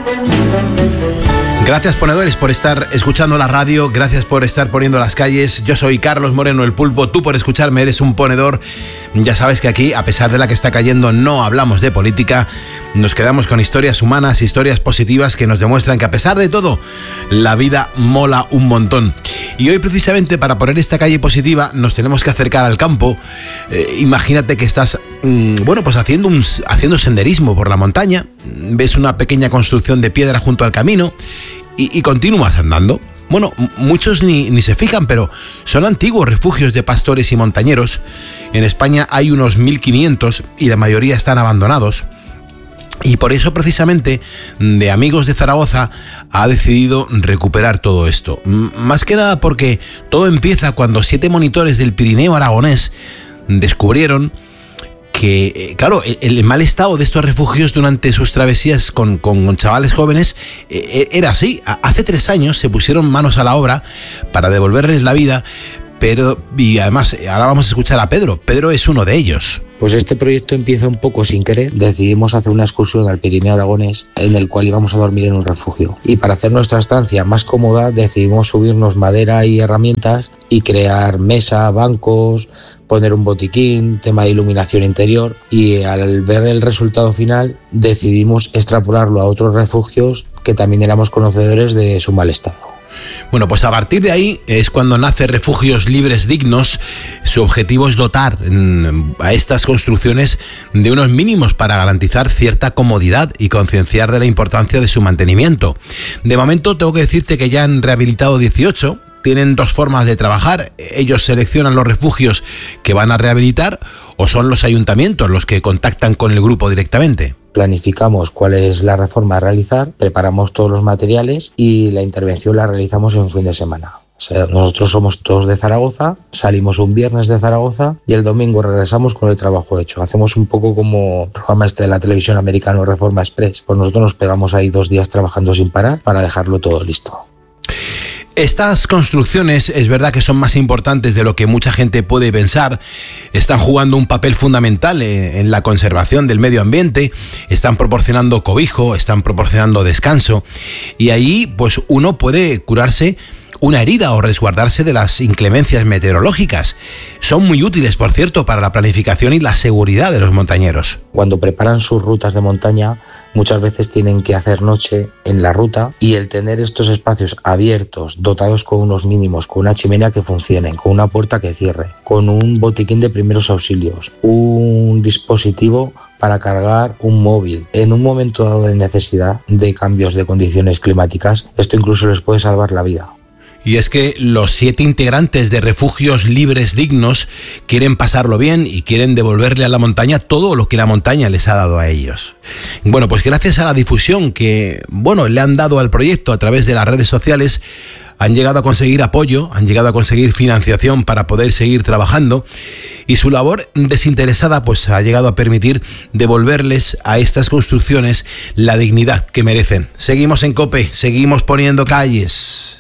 Gracias, ponedores, por estar escuchando la radio, gracias por estar poniendo las calles. Yo soy Carlos Moreno, el Pulpo, tú por escucharme eres un ponedor. Ya sabes que aquí, a pesar de la que está cayendo, no hablamos de política, nos quedamos con historias humanas, historias positivas que nos demuestran que a pesar de todo, la vida mola un montón. Y hoy, precisamente, para poner esta calle positiva, nos tenemos que acercar al campo. Imagínate que estás, pues haciendo senderismo por la montaña, ves una pequeña construcción de piedra junto al camino y continúas andando. Bueno, muchos ni se fijan, pero son antiguos refugios de pastores y montañeros. En España hay unos 1500 y la mayoría están abandonados. Y por eso, precisamente, de Amigos de Zaragoza ha decidido recuperar todo esto. Más que nada porque todo empieza cuando 7 monitores del Pirineo aragonés descubrieron que, claro, el mal estado de estos refugios durante sus travesías con chavales jóvenes era así. Hace 3 años se pusieron manos a la obra para devolverles la vida, y además ahora vamos a escuchar a Pedro. Pedro es uno de ellos. Pues este proyecto empieza un poco sin querer. Decidimos hacer una excursión al Pirineo aragonés en el cual íbamos a dormir en un refugio. Y para hacer nuestra estancia más cómoda decidimos subirnos madera y herramientas y crear mesa, bancos, poner un botiquín, tema de iluminación interior. Y al ver el resultado final decidimos extrapolarlo a otros refugios que también éramos conocedores de su mal estado. Bueno, pues a partir de ahí es cuando nace Refugios Libres Dignos. Su objetivo es dotar a estas construcciones de unos mínimos para garantizar cierta comodidad y concienciar de la importancia de su mantenimiento. De momento tengo que decirte que ya han rehabilitado 18. Tienen 2 formas de trabajar. Ellos seleccionan los refugios que van a rehabilitar o son los ayuntamientos los que contactan con el grupo directamente. Planificamos cuál es la reforma a realizar, preparamos todos los materiales y la intervención la realizamos en un fin de semana. O sea, nosotros somos todos de Zaragoza, salimos un viernes de Zaragoza y el domingo regresamos con el trabajo hecho. Hacemos un poco como el programa de la televisión americano Reforma Express. Pues nosotros nos pegamos ahí 2 días trabajando sin parar para dejarlo todo listo. Estas construcciones es verdad que son más importantes de lo que mucha gente puede pensar. Están jugando un papel fundamental en la conservación del medio ambiente, están proporcionando cobijo, están proporcionando descanso y ahí pues uno puede curarse una herida o resguardarse de las inclemencias meteorológicas. Son muy útiles, por cierto, para la planificación y la seguridad de los montañeros. Cuando preparan sus rutas de montaña, muchas veces tienen que hacer noche en la ruta y el tener estos espacios abiertos, dotados con unos mínimos, con una chimenea que funcione, con una puerta que cierre, con un botiquín de primeros auxilios, un dispositivo para cargar un móvil. En un momento dado de necesidad de cambios de condiciones climáticas, esto incluso les puede salvar la vida. Y es que los 7 integrantes de Refugios Libres Dignos quieren pasarlo bien y quieren devolverle a la montaña todo lo que la montaña les ha dado a ellos. Bueno, pues gracias a la difusión que, le han dado al proyecto a través de las redes sociales, han llegado a conseguir apoyo, han llegado a conseguir financiación para poder seguir trabajando y su labor desinteresada pues ha llegado a permitir devolverles a estas construcciones la dignidad que merecen. Seguimos en COPE, seguimos poniendo calles.